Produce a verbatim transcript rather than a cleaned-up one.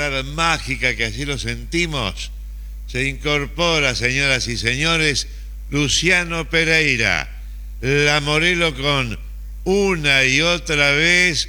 verdad mágica que así lo sentimos, se incorpora, señoras y señores, Luciano Pereira, la Morelo con Una y Otra Vez.